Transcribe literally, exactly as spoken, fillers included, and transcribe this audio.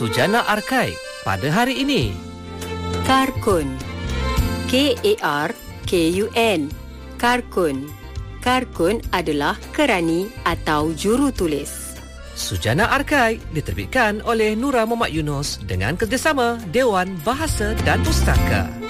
Sujana Arkai pada hari ini. Karkun. K A R K U N. Karkun. Karkun adalah kerani atau jurutulis. Sujana Arkai diterbitkan oleh Nura Muhammad Yunus dengan kerjasama Dewan Bahasa dan Pustaka.